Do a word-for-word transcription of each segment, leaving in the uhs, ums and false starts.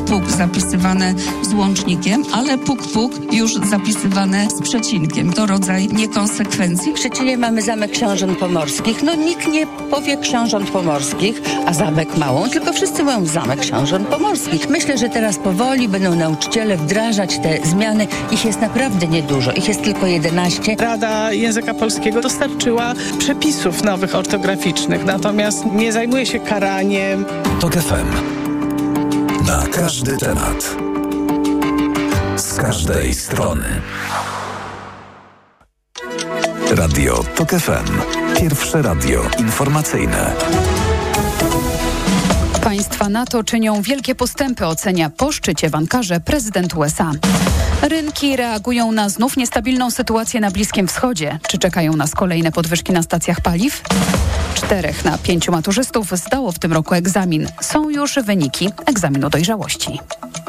puk zapisywane z łącznikiem, ale puk puk już zapisywane z przecinkiem. To rodzaj niekonsekwencji. W Szczecinie mamy Zamek Książąt Pomorskich. No nikt nie powie Książąt Pomorskich, a Zamek Małą, tylko wszyscy mówią Zamek Książąt Pomorskich. Myślę, że teraz powoli będą nauczyciele wdrażać te zmiany. Ich jest naprawdę niedużo. Ich jest tylko jedenaście. Rada Języka Polskiego dostarczyła przepisów nowych ortograficznych, natomiast nie zajmuje się karaniem. TOK F M. Na każdy temat. Z każdej strony. Radio TOK F M. Pierwsze radio informacyjne. Państwa NATO czynią wielkie postępy, ocenia po szczycie w Ankarze prezydent U S A. Rynki reagują na znów niestabilną sytuację na Bliskim Wschodzie. Czy czekają nas kolejne podwyżki na stacjach paliw? Czterech na pięciu maturzystów zdało w tym roku egzamin. Są już wyniki egzaminu dojrzałości.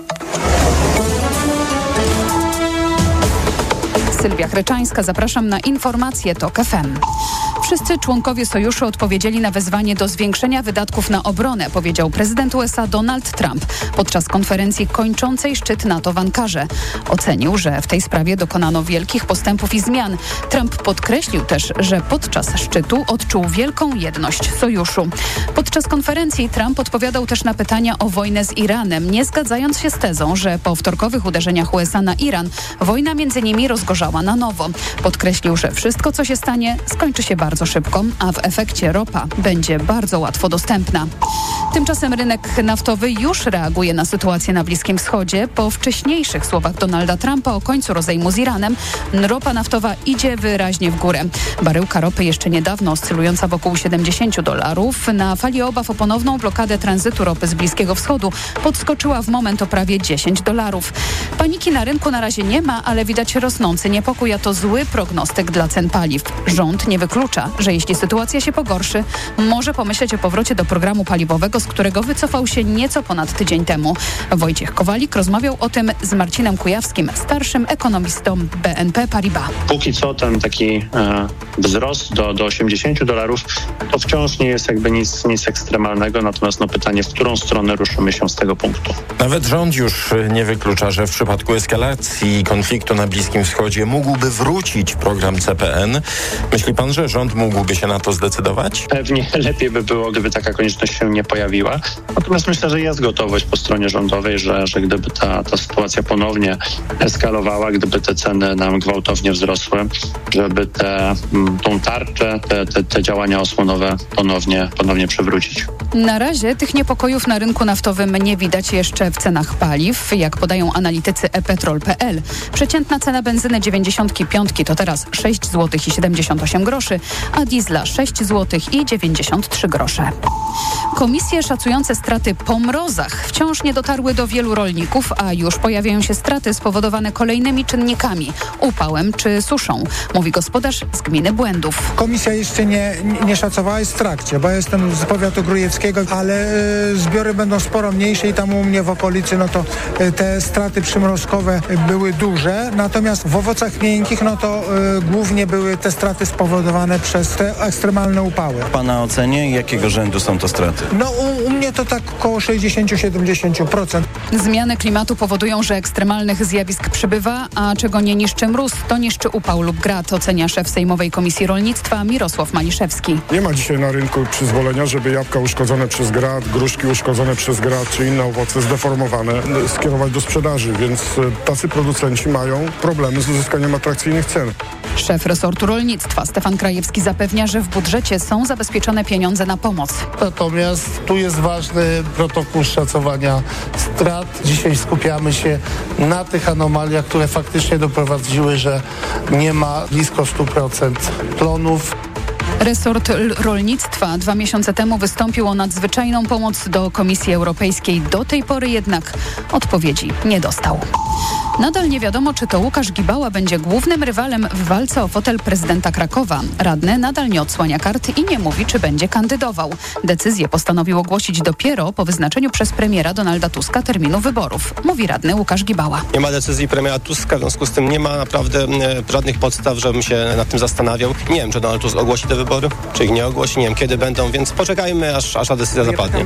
Sylwia Chryczańska, zapraszam na informacje TOK F M. Wszyscy członkowie sojuszu odpowiedzieli na wezwanie do zwiększenia wydatków na obronę, powiedział prezydent U S A Donald Trump podczas konferencji kończącej szczyt NATO w Ankarze. Ocenił, że w tej sprawie dokonano wielkich postępów i zmian. Trump podkreślił też, że podczas szczytu odczuł wielką jedność sojuszu. Podczas konferencji Trump odpowiadał też na pytania o wojnę z Iranem, nie zgadzając się z tezą, że po wtorkowych uderzeniach U S A na Iran wojna między nimi rozgorzała na nowo. Podkreślił, że wszystko, co się stanie, skończy się bardzo szybko, a w efekcie ropa będzie bardzo łatwo dostępna. Tymczasem rynek naftowy już reaguje na sytuację na Bliskim Wschodzie. Po wcześniejszych słowach Donalda Trumpa o końcu rozejmu z Iranem, ropa naftowa idzie wyraźnie w górę. Baryłka ropy jeszcze niedawno oscylująca wokół siedemdziesiąt dolarów, na fali obaw o ponowną blokadę tranzytu ropy z Bliskiego Wschodu podskoczyła w moment o prawie dziesięć dolarów. Paniki na rynku na razie nie ma, ale widać rosnący niepokój, a to zły prognostyk dla cen paliw. Rząd nie wyklucza, że jeśli sytuacja się pogorszy, może pomyśleć o powrocie do programu paliwowego, z którego wycofał się nieco ponad tydzień temu. Wojciech Kowalik rozmawiał o tym z Marcinem Kujawskim, starszym ekonomistą B N P Paribas. Póki co ten taki e, wzrost do, do osiemdziesięciu dolarów to wciąż nie jest jakby nic, nic ekstremalnego, natomiast no pytanie, w którą stronę ruszymy się z tego punktu. Nawet rząd już nie wyklucza, że w przypadku eskalacji konfliktu na Bliskim Wschodzie mógłby wrócić program C P N. Myśli pan, że rząd mógłby się na to zdecydować? Pewnie lepiej by było, gdyby taka konieczność się nie pojawiła. Natomiast myślę, że jest gotowość po stronie rządowej, że, że gdyby ta, ta sytuacja ponownie eskalowała, gdyby te ceny nam gwałtownie wzrosły, żeby te, tą tarczę, te, te, te działania osłonowe ponownie, ponownie przywrócić. Na razie tych niepokojów na rynku naftowym nie widać jeszcze w cenach paliw. Jak podają analitycy e petrol kropka p l, przeciętna cena benzyny dziewięćdziesiątki piątki to teraz sześć złotych i siedemdziesiąt osiem groszy, a diesla sześć złotych i dziewięćdziesiąt trzy grosze. Komisje szacujące straty po mrozach wciąż nie dotarły do wielu rolników, a już pojawiają się straty spowodowane kolejnymi czynnikami, upałem czy suszą, mówi gospodarz z gminy Błędów. Komisja jeszcze nie, nie szacowała, jest w trakcie, bo ja jestem z powiatu grujeckiego, ale y, zbiory będą sporo mniejsze i tam u mnie w okolicy, no to y, te straty przymrozkowe były duże, natomiast w owocach miękkich, no to y, głównie były te straty spowodowane przez te ekstremalne upały. W pana ocenie jakiego rzędu są to straty? No u, u mnie to tak około sześćdziesiąt do siedemdziesięciu procent. Zmiany klimatu powodują, że ekstremalnych zjawisk przybywa, a czego nie niszczy mróz, to niszczy upał lub grad, ocenia szef Sejmowej Komisji Rolnictwa Mirosław Maliszewski. Nie ma dzisiaj na rynku przyzwolenia, żeby jabłka uszkodzone przez grad, gruszki uszkodzone przez grad, czy inne owoce zdeformowane skierować do sprzedaży, więc tacy producenci mają problemy z uzyskaniem atrakcyjnych cen. Szef resortu rolnictwa Stefan Krajewski zapewnia, że w budżecie są zabezpieczone pieniądze na pomoc. Natomiast tu jest ważny protokół szacowania strat. Dzisiaj skupiamy się na tych anomaliach, które faktycznie doprowadziły, że nie ma blisko stu procent plonów. Resort rolnictwa dwa miesiące temu wystąpił o nadzwyczajną pomoc do Komisji Europejskiej. Do tej pory jednak odpowiedzi nie dostał. Nadal nie wiadomo, czy to Łukasz Gibała będzie głównym rywalem w walce o fotel prezydenta Krakowa. Radny nadal nie odsłania kart i nie mówi, czy będzie kandydował. Decyzję postanowił ogłosić dopiero po wyznaczeniu przez premiera Donalda Tuska terminu wyborów, mówi radny Łukasz Gibała. Nie ma decyzji premiera Tuska, w związku z tym nie ma naprawdę e, żadnych podstaw, żebym się nad tym zastanawiał. Nie wiem, czy Donald Tusk ogłosi te wybory, czy ich nie ogłosi, nie wiem, kiedy będą, więc poczekajmy, aż, aż ta decyzja zapadnie.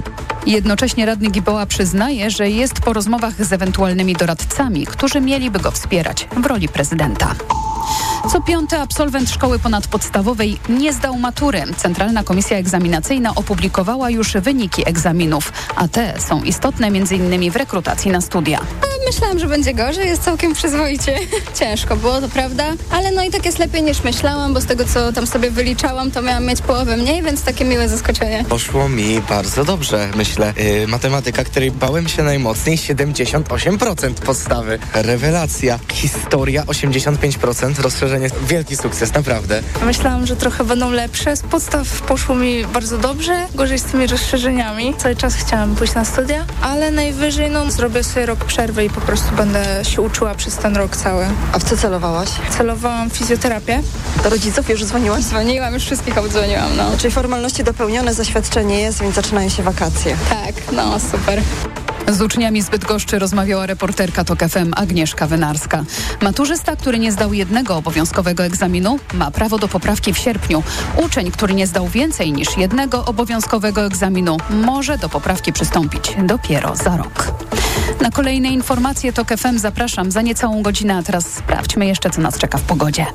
Jednocześnie radny Giboła przyznaje, że jest po rozmowach z ewentualnymi doradcami, którzy mieliby go wspierać w roli prezydenta. Co piąty absolwent szkoły ponadpodstawowej nie zdał matury. Centralna Komisja Egzaminacyjna opublikowała już wyniki egzaminów, a te są istotne między innymi w rekrutacji na studia. Myślałam, że będzie gorzej, jest całkiem przyzwoicie. Ciężko było, to prawda, ale no i tak jest lepiej niż myślałam, bo z tego, co tam sobie wyliczałam, to miałam mieć połowę mniej, więc takie miłe zaskoczenie. Poszło mi bardzo dobrze, myślę. Yy, matematyka, której bałem się najmocniej, siedemdziesiąt osiem procent podstawy. Rewelacja. Historia, osiemdziesiąt pięć procent. Rozszerzenie. Wielki sukces, naprawdę. Myślałam, że trochę będą lepsze. Z podstaw poszło mi bardzo dobrze, gorzej z tymi rozszerzeniami. Cały czas chciałam pójść na studia, ale najwyżej no, zrobię sobie rok przerwy i po prostu będę się uczyła przez ten rok cały. A w co celowałaś? Celowałam fizjoterapię. Do rodziców już dzwoniłaś? Dzwoniłam, już wszystkich obdzwoniłam, no. Czyli formalności dopełnione, zaświadczenie jest, więc zaczynają się wakacje. Tak, no super. Z uczniami z Bydgoszczy rozmawiała reporterka TOK F M Agnieszka Wynarska. Maturzysta, który nie zdał jednego obowiązkowego egzaminu, ma prawo do poprawki w sierpniu. Uczeń, który nie zdał więcej niż jednego obowiązkowego egzaminu, może do poprawki przystąpić dopiero za rok. Na kolejne informacje TOK F M zapraszam za niecałą godzinę, a teraz sprawdźmy jeszcze, co nas czeka w pogodzie.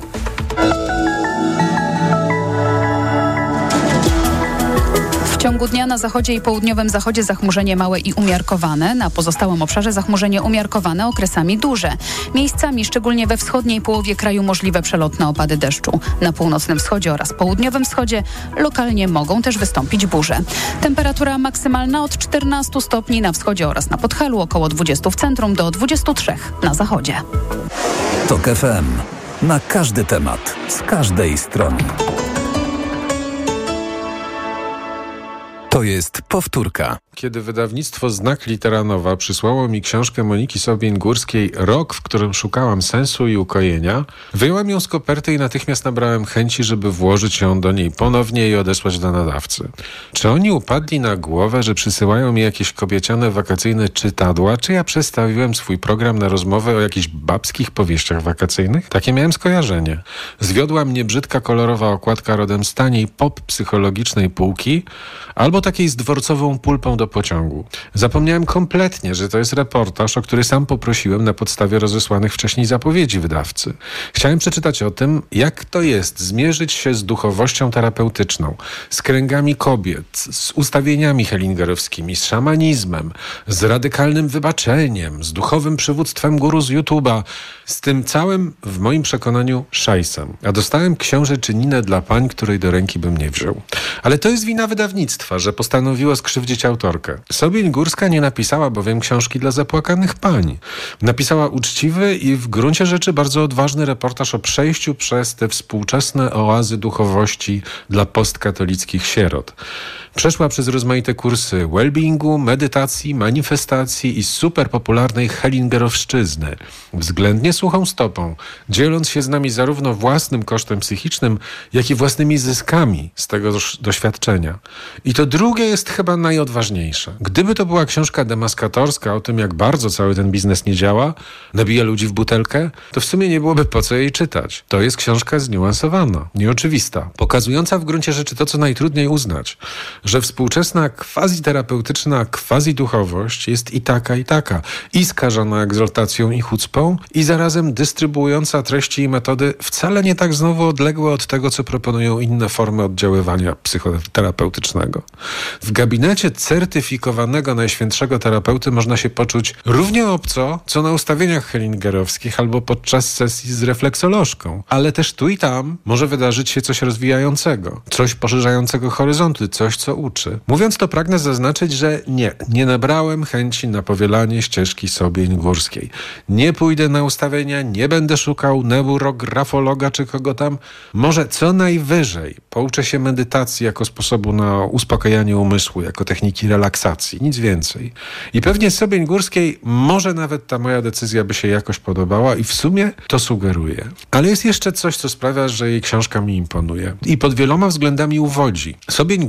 W ciągu dnia na zachodzie i południowym zachodzie zachmurzenie małe i umiarkowane. Na pozostałym obszarze zachmurzenie umiarkowane, okresami duże. Miejscami, szczególnie we wschodniej połowie kraju, możliwe przelotne opady deszczu. Na północnym wschodzie oraz południowym wschodzie lokalnie mogą też wystąpić burze. Temperatura maksymalna od czternastu stopni na wschodzie oraz na Podhalu, około dwudziestu w centrum do dwudziestu trzech na zachodzie. TOK F M. Na każdy temat, z każdej strony. To jest powtórka. Kiedy wydawnictwo Znak Litera Nowa przysłało mi książkę Moniki Sobień-Górskiej Rok, w którym szukałam sensu i ukojenia, wyjąłem ją z koperty i natychmiast nabrałem chęci, żeby włożyć ją do niej ponownie i odesłać do nadawcy. Czy oni upadli na głowę, że przysyłają mi jakieś kobieciane wakacyjne czytadła, czy ja przestawiłem swój program na rozmowę o jakichś babskich powieściach wakacyjnych? Takie miałem skojarzenie. Zwiodła mnie brzydka kolorowa okładka rodem z taniej pop psychologicznej półki, albo takiej z dworcową pulpą do pociągu. Zapomniałem kompletnie, że to jest reportaż, o który sam poprosiłem na podstawie rozesłanych wcześniej zapowiedzi wydawcy. Chciałem przeczytać o tym, jak to jest zmierzyć się z duchowością terapeutyczną, z kręgami kobiet, z ustawieniami hellingerowskimi, z szamanizmem, z radykalnym wybaczeniem, z duchowym przywództwem guru z YouTube'a, z tym całym, w moim przekonaniu, szajsem. A dostałem książęczyninę dla pań, której do ręki bym nie wziął. Ale to jest wina wydawnictwa, że postanowiło skrzywdzić autorkę. Sobień-Górska nie napisała bowiem książki dla zapłakanych pań. Napisała uczciwy i w gruncie rzeczy bardzo odważny reportaż o przejściu przez te współczesne oazy duchowości dla postkatolickich sierot. Przeszła przez rozmaite kursy wellbeingu, medytacji, manifestacji i superpopularnej hellingerowszczyzny. Względnie suchą stopą, dzieląc się z nami zarówno własnym kosztem psychicznym, jak i własnymi zyskami z tego doświadczenia. I to drugie jest chyba najodważniejsze. Gdyby to była książka demaskatorska o tym, jak bardzo cały ten biznes nie działa, nabija ludzi w butelkę, to w sumie nie byłoby po co jej czytać. To jest książka zniuansowana, nieoczywista, pokazująca w gruncie rzeczy to, co najtrudniej uznać, że współczesna quasi-terapeutyczna quasi-duchowość jest i taka, i taka, i skażona egzaltacją i chucpą, i zarazem dystrybuująca treści i metody wcale nie tak znowu odległe od tego, co proponują inne formy oddziaływania psychoterapeutycznego. W gabinecie certyfikowanego najświętszego terapeuty można się poczuć równie obco, co na ustawieniach hellingerowskich albo podczas sesji z refleksolożką. Ale też tu i tam może wydarzyć się coś rozwijającego, coś poszerzającego horyzonty, coś, co uczy. Mówiąc to, pragnę zaznaczyć, że nie, nie nabrałem chęci na powielanie ścieżki Sobień-Górskiej. Nie pójdę na ustawienia, nie będę szukał neurografologa czy kogo tam. Może co najwyżej pouczę się medytacji jako sposobu na uspokajanie umysłu, jako techniki relaksacji. Nic więcej. I pewnie Sobień-Górskiej może nawet ta moja decyzja by się jakoś podobała i w sumie to sugeruje. Ale jest jeszcze coś, co sprawia, że jej książka mi imponuje. I pod wieloma względami uwodzi. Sobień-Górska w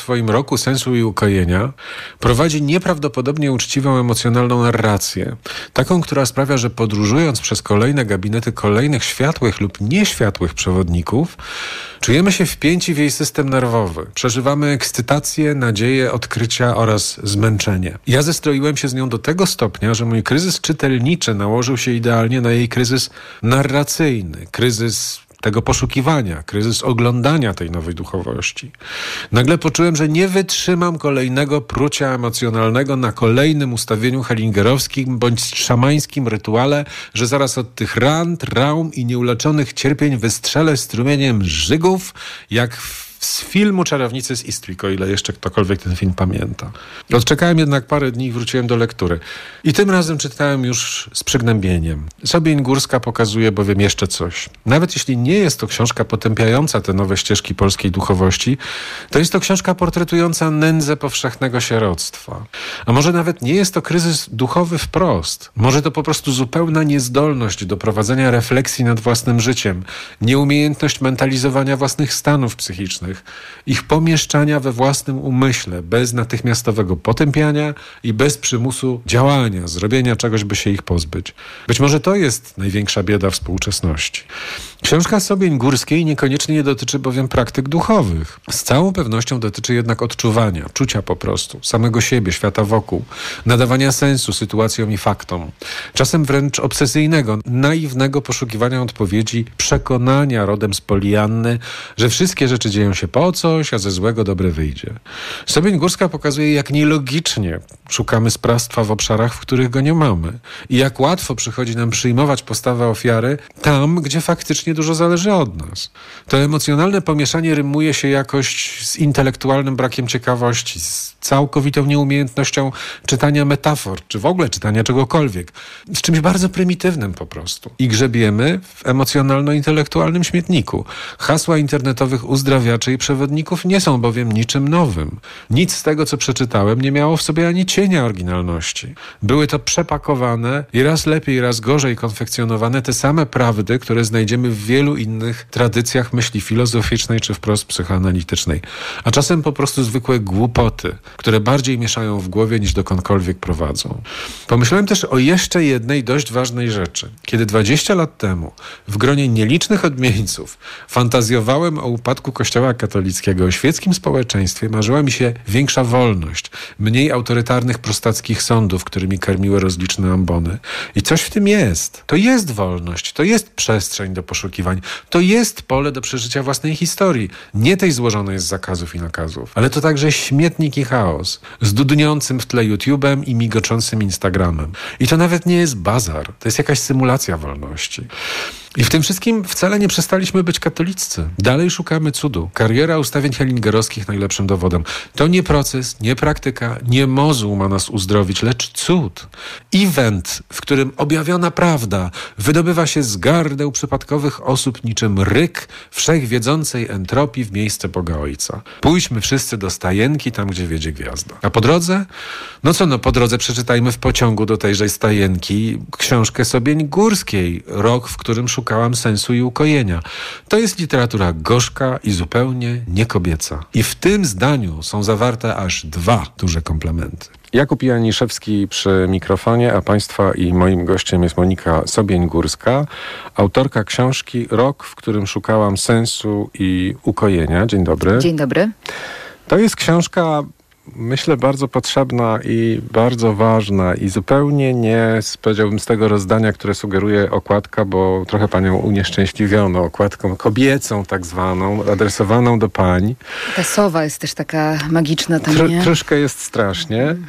swoim roku sensu i ukojenia prowadzi nieprawdopodobnie uczciwą, emocjonalną narrację. Taką, która sprawia, że podróżując przez kolejne gabinety kolejnych światłych lub nieświatłych przewodników, czujemy się wpięci w jej system nerwowy. Przeżywamy ekscytację, nadzieję, odkrycia oraz zmęczenie. Ja zestroiłem się z nią do tego stopnia, że mój kryzys czytelniczy nałożył się idealnie na jej kryzys narracyjny, kryzys tego poszukiwania, kryzys oglądania tej nowej duchowości. Nagle poczułem, że nie wytrzymam kolejnego prucia emocjonalnego na kolejnym ustawieniu hellingerowskim bądź szamańskim rytuale, że zaraz od tych ran, traum i nieuleczonych cierpień wystrzelę strumieniem żygów, jak w z filmu Czarownicy z Eastwick, o ile jeszcze ktokolwiek ten film pamięta. Odczekałem jednak parę dni i wróciłem do lektury. I tym razem czytałem już z przygnębieniem. Sobień Górska pokazuje bowiem jeszcze coś. Nawet jeśli nie jest to książka potępiająca te nowe ścieżki polskiej duchowości, to jest to książka portretująca nędzę powszechnego sieroctwa. A może nawet nie jest to kryzys duchowy wprost. Może to po prostu zupełna niezdolność do prowadzenia refleksji nad własnym życiem, nieumiejętność mentalizowania własnych stanów psychicznych, ich pomieszczania we własnym umyśle, bez natychmiastowego potępiania i bez przymusu działania, zrobienia czegoś, by się ich pozbyć. Być może to jest największa bieda współczesności. Książka Sobień Górskiej niekoniecznie nie dotyczy bowiem praktyk duchowych. Z całą pewnością dotyczy jednak odczuwania, czucia po prostu, samego siebie, świata wokół, nadawania sensu sytuacjom i faktom. Czasem wręcz obsesyjnego, naiwnego poszukiwania odpowiedzi, przekonania rodem z Polianny, że wszystkie rzeczy dzieją się po coś, a ze złego dobre wyjdzie. Sobień Górska pokazuje, jak nielogicznie szukamy sprawstwa w obszarach, w których go nie mamy. I jak łatwo przychodzi nam przyjmować postawę ofiary tam, gdzie faktycznie dużo zależy od nas. To emocjonalne pomieszanie rymuje się jakoś z intelektualnym brakiem ciekawości, z całkowitą nieumiejętnością czytania metafor, czy w ogóle czytania czegokolwiek. Z czymś bardzo prymitywnym po prostu. I grzebiemy w emocjonalno-intelektualnym śmietniku. Hasła internetowych uzdrawiaczy i przewodników nie są bowiem niczym nowym. Nic z tego, co przeczytałem, nie miało w sobie ani cienia oryginalności. Były to przepakowane i raz lepiej, raz gorzej konfekcjonowane te same prawdy, które znajdziemy w wielu innych tradycjach myśli filozoficznej czy wprost psychoanalitycznej. A czasem po prostu zwykłe głupoty, które bardziej mieszają w głowie niż dokądkolwiek prowadzą. Pomyślałem też o jeszcze jednej dość ważnej rzeczy. Kiedy dwadzieścia lat temu w gronie nielicznych odmieńców fantazjowałem o upadku Kościoła katolickiego, o świeckim społeczeństwie, marzyła mi się większa wolność, mniej autorytarnych prostackich sądów, którymi karmiły rozliczne ambony. I coś w tym jest. To jest wolność, to jest przestrzeń do poszukiwań, to jest pole do przeżycia własnej historii. Nie tej złożonej z zakazów i nakazów, ale to także śmietnik i chaos, z dudniącym w tle YouTube'em i migoczącym Instagramem. I to nawet nie jest bazar, to jest jakaś symulacja wolności. I w tym wszystkim wcale nie przestaliśmy być katoliccy. Dalej szukamy cudu. Kariera ustawień hellingerowskich najlepszym dowodem. To nie proces, nie praktyka, nie mozuł ma nas uzdrowić, lecz cud. Event, w którym objawiona prawda wydobywa się z gardeł przypadkowych osób niczym ryk wszechwiedzącej entropii w miejsce Boga Ojca. Pójdźmy wszyscy do stajenki, tam gdzie wiedzie gwiazda. A po drodze? No co no, po drodze przeczytajmy w pociągu do tejże stajenki książkę Sobień Górskiej, rok, w którym szukamy Szukałam sensu i ukojenia. To jest literatura gorzka i zupełnie niekobieca. I w tym zdaniu są zawarte aż dwa duże komplementy. Jakub Janiszewski przy mikrofonie, a Państwa i moim gościem jest Monika Sobień-Górska, autorka książki Rok, w którym szukałam sensu i ukojenia. Dzień dobry. Dzień dobry. To jest książka, myślę, bardzo potrzebna i bardzo ważna i zupełnie nie, powiedziałbym, z tego rozdania, które sugeruje okładka, bo trochę panią unieszczęśliwiono okładką kobiecą tak zwaną, adresowaną do pań. Ta sowa jest też taka magiczna tam, Tro, nie? Troszkę jest strasznie. Mm.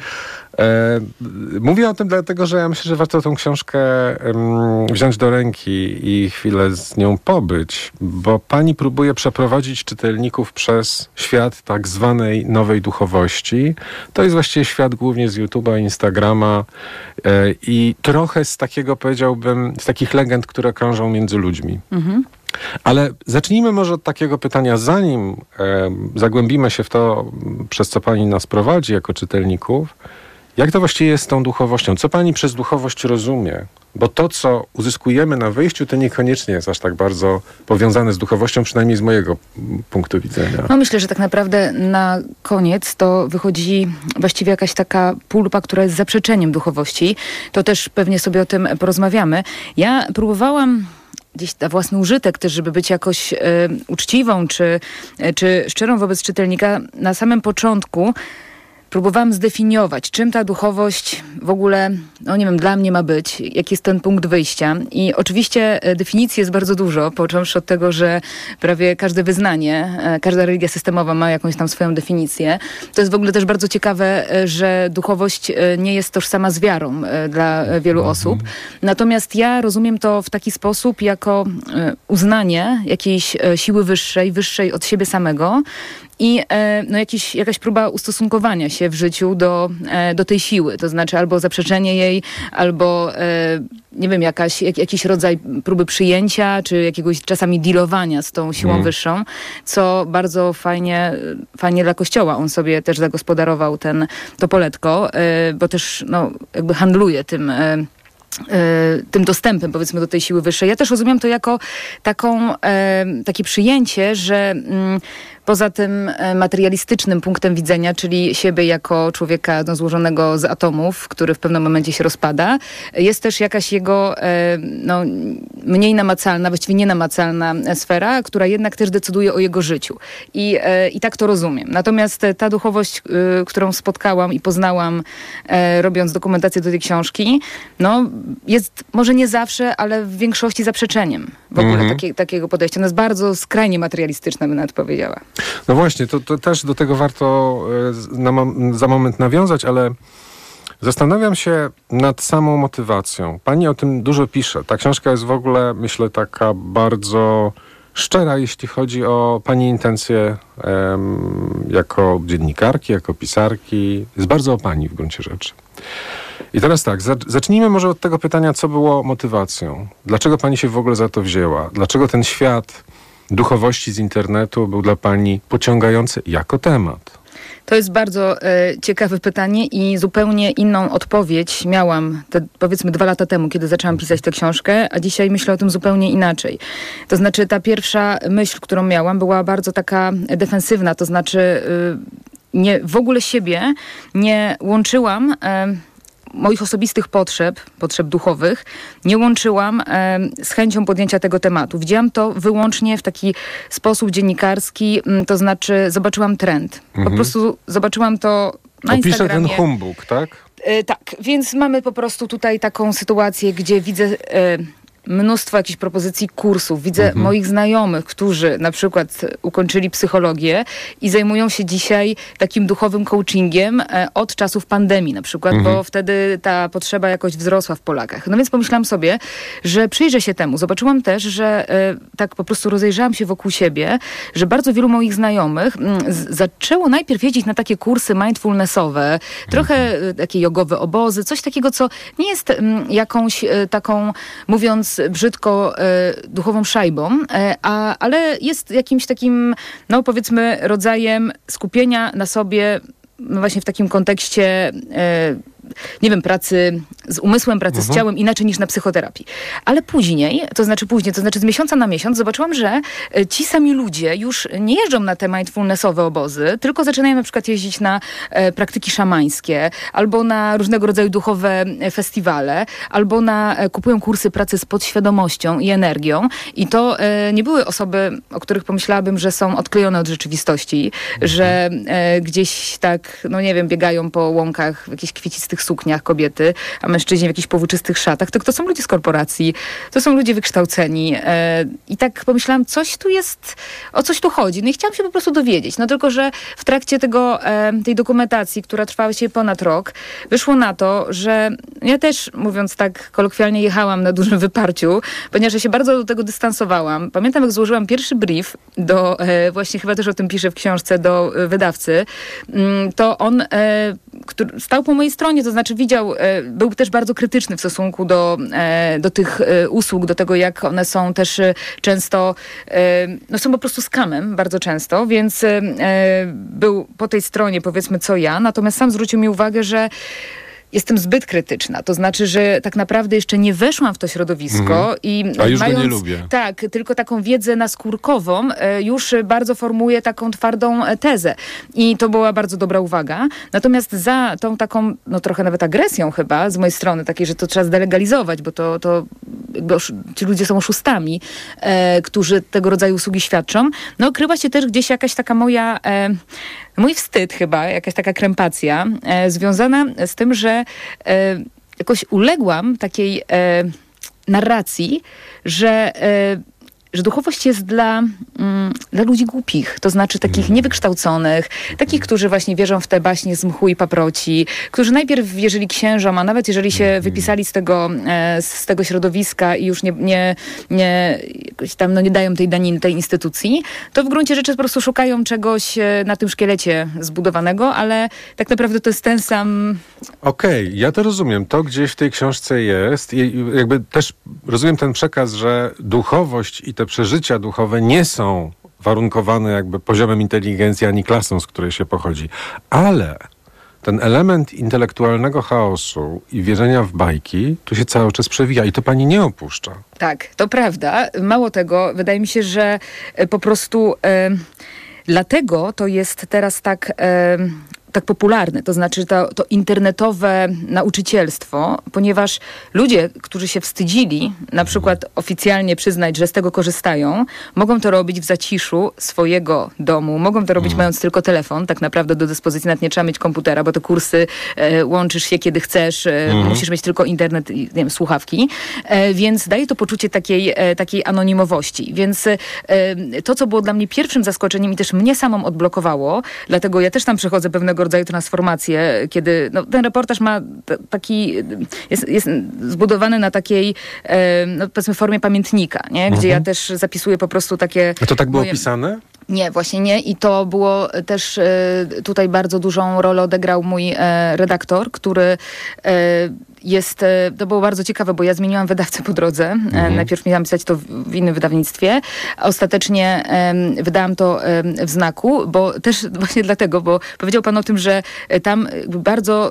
E, mówię o tym dlatego, że ja myślę, że warto tą książkę um, wziąć do ręki i chwilę z nią pobyć, bo pani próbuje przeprowadzić czytelników przez świat tak zwanej nowej duchowości. To jest właściwie świat głównie z YouTube'a, Instagrama e, i trochę z takiego, powiedziałbym, z takich legend, które krążą między ludźmi. Mhm. Ale zacznijmy może od takiego pytania, zanim e, zagłębimy się w to, przez co pani nas prowadzi jako czytelników. Jak to właściwie jest z tą duchowością? Co pani przez duchowość rozumie? Bo to, co uzyskujemy na wyjściu, to niekoniecznie jest aż tak bardzo powiązane z duchowością, przynajmniej z mojego punktu widzenia. No myślę, że tak naprawdę na koniec to wychodzi właściwie jakaś taka pulpa, która jest zaprzeczeniem duchowości. To też pewnie sobie o tym porozmawiamy. Ja próbowałam gdzieś na własny użytek też, żeby być jakoś e, uczciwą czy, e, czy szczerą wobec czytelnika. Na samym początku próbowałam zdefiniować, czym ta duchowość w ogóle, no nie wiem, dla mnie ma być, jaki jest ten punkt wyjścia. I oczywiście definicji jest bardzo dużo, począwszy od tego, że prawie każde wyznanie, każda religia systemowa ma jakąś tam swoją definicję. To jest w ogóle też bardzo ciekawe, że duchowość nie jest tożsama z wiarą dla wielu osób. Natomiast ja rozumiem to w taki sposób, jako uznanie jakiejś siły wyższej, wyższej od siebie samego, i e, no jakiś, jakaś próba ustosunkowania się w życiu do, e, do tej siły. To znaczy albo zaprzeczenie jej, albo e, nie wiem, jakaś, jak, jakiś rodzaj próby przyjęcia, czy jakiegoś czasami dealowania z tą siłą mm. wyższą, co bardzo fajnie, fajnie dla Kościoła. On sobie też zagospodarował ten, to poletko, e, bo też no, jakby handluje tym e, tym dostępem, powiedzmy, do tej siły wyższej. Ja też rozumiem to jako taką, e, takie przyjęcie, że mm, poza tym materialistycznym punktem widzenia, czyli siebie jako człowieka no, złożonego z atomów, który w pewnym momencie się rozpada, jest też jakaś jego e, no, mniej namacalna, właściwie nienamacalna sfera, która jednak też decyduje o jego życiu. I, e, i tak to rozumiem. Natomiast ta duchowość, y, którą spotkałam i poznałam, e, robiąc dokumentację do tej książki, no, jest może nie zawsze, ale w większości zaprzeczeniem w ogóle mm-hmm. takie, takiego podejścia. Ona jest bardzo skrajnie materialistyczna, bym nawet powiedziała. No właśnie, to, to też do tego warto na, za moment nawiązać, ale zastanawiam się nad samą motywacją. Pani o tym dużo pisze. Ta książka jest w ogóle, myślę, taka bardzo szczera, jeśli chodzi o pani intencje um, jako dziennikarki, jako pisarki. Jest bardzo o pani w gruncie rzeczy. I teraz tak, zacznijmy może od tego pytania, co było motywacją. Dlaczego pani się w ogóle za to wzięła? Dlaczego ten świat duchowości z internetu był dla pani pociągający jako temat? To jest bardzo e, ciekawe pytanie i zupełnie inną odpowiedź miałam te, powiedzmy dwa lata temu, kiedy zaczęłam pisać tę książkę, a dzisiaj myślę o tym zupełnie inaczej. To znaczy ta pierwsza myśl, którą miałam, była bardzo taka defensywna, to znaczy y, nie, w ogóle siebie nie łączyłam y, moich osobistych potrzeb, potrzeb duchowych, nie łączyłam e, z chęcią podjęcia tego tematu. Widziałam to wyłącznie w taki sposób dziennikarski, m, to znaczy zobaczyłam trend. Mhm. Po prostu zobaczyłam to na Opiszę Instagramie. Ten humbug, tak? E, tak, więc mamy po prostu tutaj taką sytuację, gdzie widzę e, mnóstwo jakichś propozycji kursów. Widzę mhm. moich znajomych, którzy na przykład ukończyli psychologię i zajmują się dzisiaj takim duchowym coachingiem e, od czasów pandemii na przykład, mhm. bo wtedy ta potrzeba jakoś wzrosła w Polakach. No więc pomyślałam sobie, że przyjrzę się temu. Zobaczyłam też, że e, tak po prostu rozejrzałam się wokół siebie, że bardzo wielu moich znajomych m, z, zaczęło najpierw jeździć na takie kursy mindfulnessowe, trochę mhm. takie jogowe obozy, coś takiego, co nie jest m, jakąś e, taką, mówiąc brzydko, e, duchową szajbą, e, a, ale jest jakimś takim, no powiedzmy, rodzajem skupienia na sobie, no właśnie w takim kontekście e, nie wiem, pracy z umysłem, pracy mhm. z ciałem inaczej niż na psychoterapii. Ale później, to znaczy później, to znaczy z miesiąca na miesiąc zobaczyłam, że ci sami ludzie już nie jeżdżą na te mindfulnessowe obozy, tylko zaczynają na przykład jeździć na e, praktyki szamańskie, albo na różnego rodzaju duchowe festiwale, albo na, e, kupują kursy pracy z podświadomością i energią. I to e, nie były osoby, o których pomyślałabym, że są odklejone od rzeczywistości, mhm. że e, gdzieś tak, no nie wiem, biegają po łąkach w jakichś kwiecistych sukniach kobiety, a mężczyźni w jakichś powłóczystych szatach. To, to są ludzie z korporacji, to są ludzie wykształceni. E, I tak pomyślałam, coś tu jest, o coś tu chodzi. No i chciałam się po prostu dowiedzieć. No tylko, że w trakcie tego, e, tej dokumentacji, która trwała się ponad rok, wyszło na to, że ja też, mówiąc tak kolokwialnie, jechałam na dużym wyparciu, ponieważ ja się bardzo do tego dystansowałam. Pamiętam, jak złożyłam pierwszy brief do, e, właśnie chyba też o tym piszę w książce, do e, wydawcy, m, to on e, który stał po mojej stronie, to znaczy widział, e, był też bardzo krytyczny w stosunku do, e, do tych e, usług, do tego, jak one są też e, często, e, no są po prostu skamem bardzo często, więc e, był po tej stronie, powiedzmy, co ja, natomiast sam zwrócił mi uwagę, że jestem zbyt krytyczna. To znaczy, że tak naprawdę jeszcze nie weszłam w to środowisko Mhm. i A już go mając, nie lubię. Tak, tylko taką wiedzę naskórkową e, już bardzo formuję taką twardą e, tezę. I to była bardzo dobra uwaga. Natomiast za tą taką, no trochę nawet agresją chyba z mojej strony, takiej, że to trzeba zdelegalizować, bo to, to jakby osz- ci ludzie są oszustami, e, którzy tego rodzaju usługi świadczą. No kryła się też gdzieś jakaś taka moja... E, Mój wstyd chyba, jakaś taka krępacja, e, związana z tym, że e, jakoś uległam takiej e, narracji, że, e, że duchowość jest dla, mm, dla ludzi głupich, to znaczy takich niewykształconych, takich, którzy właśnie wierzą w te baśnie z mchu i paproci, którzy najpierw wierzyli księżom, a nawet jeżeli się wypisali z tego, e, z tego środowiska i już nie, nie, nie, jakoś tam, no nie dają tej daniny tej instytucji, to w gruncie rzeczy po prostu szukają czegoś e, na tym szkielecie zbudowanego, ale tak naprawdę to jest ten sam... Okej, ja to rozumiem. To gdzieś w tej książce jest i jakby też rozumiem ten przekaz, że duchowość i te przeżycia duchowe nie są warunkowane jakby poziomem inteligencji ani klasą, z której się pochodzi. Ale ten element intelektualnego chaosu i wierzenia w bajki tu się cały czas przewija i to pani nie opuszcza. Tak, to prawda. Mało tego, wydaje mi się, że e, po prostu e, dlatego to jest teraz tak... E, tak popularny, to znaczy to, to internetowe nauczycielstwo, ponieważ ludzie, którzy się wstydzili na przykład oficjalnie przyznać, że z tego korzystają, mogą to robić w zaciszu swojego domu, mogą to robić mając tylko telefon, tak naprawdę do dyspozycji, nawet nie trzeba mieć komputera, bo te kursy e, łączysz się kiedy chcesz, e, Mhm. musisz mieć tylko internet i nie wiem, słuchawki, e, więc daje to poczucie takiej, e, takiej anonimowości, więc e, to, co było dla mnie pierwszym zaskoczeniem i też mnie samą odblokowało, dlatego ja też tam przechodzę pewnego rodzaju transformację, kiedy no, ten reportaż ma t- taki, jest, jest zbudowany na takiej, e, no, powiedzmy, formie pamiętnika, nie? Gdzie Mhm. ja też zapisuję po prostu takie... A to tak było moje... pisane? Nie, właśnie nie. I to było też e, tutaj bardzo dużą rolę odegrał mój e, redaktor, który e, jest, e, to było bardzo ciekawe, bo ja zmieniłam wydawcę po drodze. E, Mhm. najpierw miałam pisać to w, w innym wydawnictwie, a ostatecznie e, wydałam to e, w Znaku, bo też właśnie dlatego, bo powiedział pan o tym, że e, tam jakby bardzo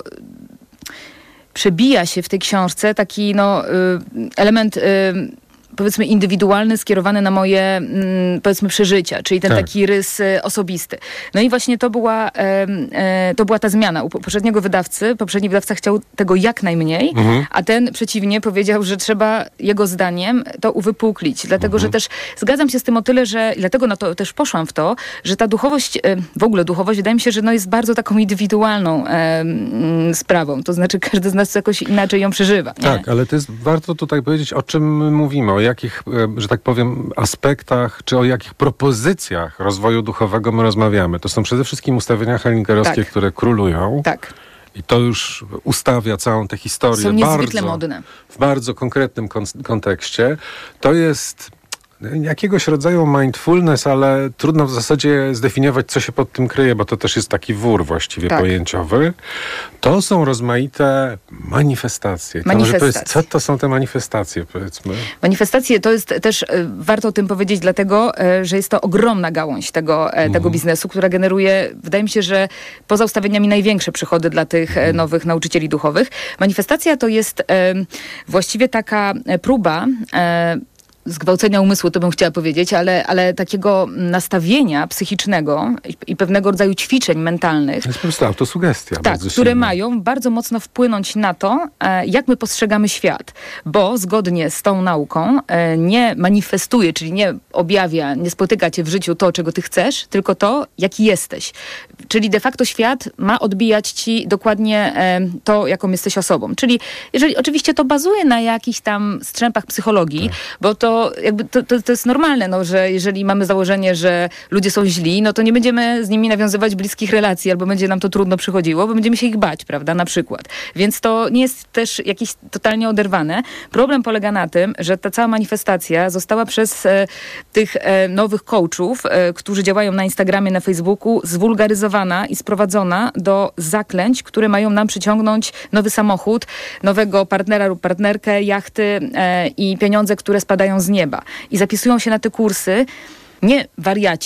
przebija się w tej książce taki no, y, element... Y, powiedzmy indywidualny, skierowany na moje mm, powiedzmy przeżycia, czyli ten Tak. taki rys e, osobisty. No i właśnie to była, e, e, to była ta zmiana. U poprzedniego wydawcy, poprzedni wydawca chciał tego jak najmniej, Mhm. a ten przeciwnie powiedział, że trzeba jego zdaniem to uwypuklić. Dlatego, że też zgadzam się z tym o tyle, że i dlatego na to też poszłam w to, że ta duchowość, e, w ogóle duchowość, wydaje mi się, że no jest bardzo taką indywidualną e, mm, sprawą. To znaczy każdy z nas jakoś inaczej ją przeżywa. Nie? Tak, ale to jest, warto tutaj powiedzieć, o czym my mówimy, o jakich, e, że tak powiem, aspektach, czy o jakich propozycjach rozwoju duchowego my rozmawiamy. To są przede wszystkim ustawienia hellingerowskie, Tak. które królują. Tak. I to już ustawia całą tę historię Są niezwykle bardzo, modne. w bardzo konkretnym kon- kontekście. To jest jakiegoś rodzaju mindfulness, ale trudno w zasadzie zdefiniować, co się pod tym kryje, bo to też jest taki wór właściwie Tak. pojęciowy. To są rozmaite manifestacje. To może Manifestacje. powiedz, co to są te manifestacje, powiedzmy? Manifestacje to jest też, e, warto o tym powiedzieć, dlatego, e, że jest to ogromna gałąź tego, e, tego biznesu, która generuje, wydaje mi się, że poza ustawieniami największe przychody dla tych e, nowych nauczycieli duchowych. Manifestacja to jest e, właściwie taka e, próba e, zgwałcenia umysłu, to bym chciała powiedzieć, ale, ale takiego nastawienia psychicznego i, i pewnego rodzaju ćwiczeń mentalnych, To jest po prostu autosugestia. tak, bardzo które silna. mają bardzo mocno wpłynąć na to, e, jak my postrzegamy świat. Bo zgodnie z tą nauką e, nie manifestuje, czyli nie objawia, nie spotyka cię w życiu to, czego ty chcesz, tylko to, jaki jesteś. Czyli de facto świat ma odbijać ci dokładnie e, to, jaką jesteś osobą. Czyli jeżeli oczywiście to bazuje na jakichś tam strzępach psychologii, bo to jakby to, to, to jest normalne, no, że jeżeli mamy założenie, że ludzie są źli, no to nie będziemy z nimi nawiązywać bliskich relacji, albo będzie nam to trudno przychodziło, bo będziemy się ich bać, prawda, na przykład. Więc to nie jest też jakieś totalnie oderwane. Problem polega na tym, że ta cała manifestacja została przez e, tych e, nowych coachów, e, którzy działają na Instagramie, na Facebooku, zwulgaryzowana i sprowadzona do zaklęć, które mają nam przyciągnąć nowy samochód, nowego partnera lub partnerkę, jachty e, i pieniądze, które spadają z nieba. I zapisują się na te kursy nie wariaci,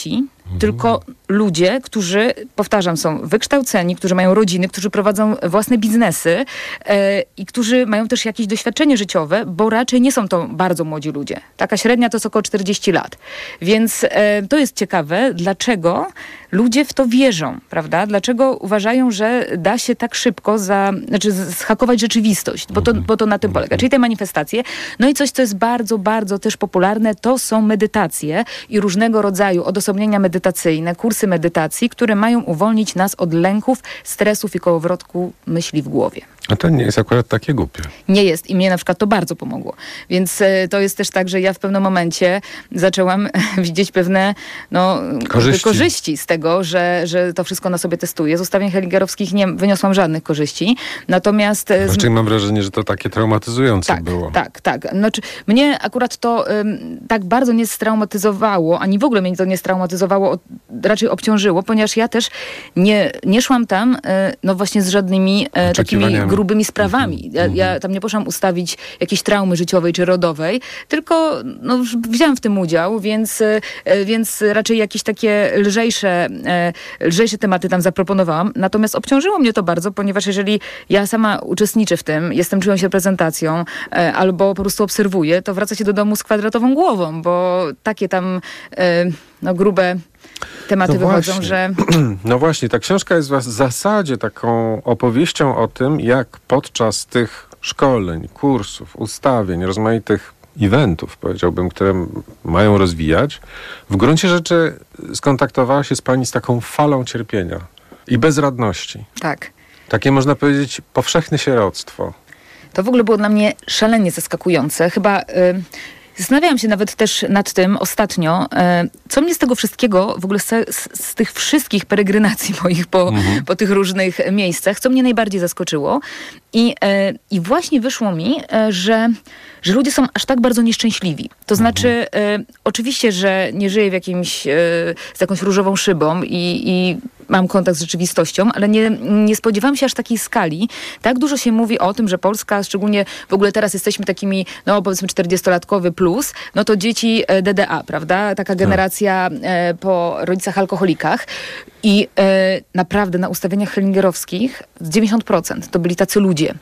tylko ludzie, którzy, powtarzam, są wykształceni, którzy mają rodziny, którzy prowadzą własne biznesy e, i którzy mają też jakieś doświadczenie życiowe, bo raczej nie są to bardzo młodzi ludzie. Taka średnia to jest około czterdzieści lat. Więc e, to jest ciekawe, dlaczego ludzie w to wierzą, prawda? Dlaczego uważają, że da się tak szybko za, znaczy zhakować rzeczywistość, bo to, bo to na tym polega. Czyli te manifestacje. No i coś, co jest bardzo, bardzo też popularne, to są medytacje i różnego rodzaju odosobnienia medytacyjne, kursy medytacji, które mają uwolnić nas od lęków, stresów i kołowrotku myśli w głowie. A to nie jest akurat takie głupie. Nie jest i mnie na przykład to bardzo pomogło. Więc e, to jest też tak, że ja w pewnym momencie zaczęłam widzieć pewne no, korzyści. korzyści z tego, że, że to wszystko na sobie testuję. Z ustawień hellingerowskich nie wyniosłam żadnych korzyści. Natomiast... E, Właściwie mam wrażenie, że to takie traumatyzujące tak, było. Tak, tak. Znaczy, mnie akurat to ym, tak bardzo nie straumatyzowało, ani w ogóle mnie to nie straumatyzowało, raczej obciążyło, ponieważ ja też nie, nie szłam tam y, no właśnie z żadnymi y, takimi grubymi sprawami. Ja, ja tam nie poszłam ustawić jakiejś traumy życiowej czy rodowej, tylko no, wzięłam w tym udział, więc, y, więc raczej jakieś takie lżejsze, y, lżejsze tematy tam zaproponowałam. Natomiast obciążyło mnie to bardzo, ponieważ jeżeli ja sama uczestniczę w tym, jestem czyjąś reprezentacją y, albo po prostu obserwuję, to wraca się do domu z kwadratową głową, bo takie tam y, no, grube tematy no wychodzą, właśnie. że... No właśnie, ta książka jest w zasadzie taką opowieścią o tym, jak podczas tych szkoleń, kursów, ustawień, rozmaitych eventów, powiedziałbym, które mają rozwijać, w gruncie rzeczy skontaktowała się z pani z taką falą cierpienia i bezradności. Tak. Takie, można powiedzieć, powszechne sieroctwo. To w ogóle było dla mnie szalenie zaskakujące. Chyba... Y- Zastanawiałam się nawet też nad tym ostatnio, co mnie z tego wszystkiego, w ogóle z, z, z tych wszystkich peregrynacji moich po, mhm. po tych różnych miejscach, co mnie najbardziej zaskoczyło. I, i właśnie wyszło mi, że, że ludzie są aż tak bardzo nieszczęśliwi. To znaczy, mhm. oczywiście, że nie żyję w jakimś, z jakąś różową szybą i, i mam kontakt z rzeczywistością, ale nie, nie spodziewałam się aż takiej skali. Tak dużo się mówi o tym, że Polska, szczególnie w ogóle teraz jesteśmy takimi, no powiedzmy czterdziestolatkowy plus, no to dzieci D D A, prawda? Taka generacja e, po rodzicach alkoholikach. I e, naprawdę na ustawieniach hellingerowskich dziewięćdziesiąt procent to byli tacy ludzie,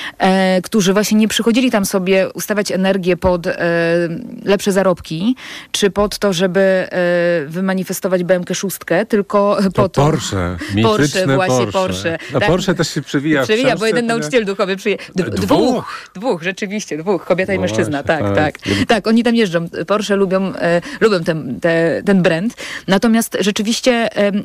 e, którzy właśnie nie przychodzili tam sobie ustawiać energię pod e, lepsze zarobki, czy pod to, żeby e, wymanifestować B M K sześć, tylko to po to... Porsche, Porsche, właśnie Porsche. Porsche. A tak, Porsche też się przewija. Przewija, bo jeden nauczyciel duchowy przyje... D- dwóch. dwóch. Dwóch, rzeczywiście, dwóch. Kobieta no i mężczyzna, właśnie, tak, tak. tak. Tak, oni tam jeżdżą. Porsche lubią, e, lubią ten, te, ten brand. Natomiast rzeczywiście e,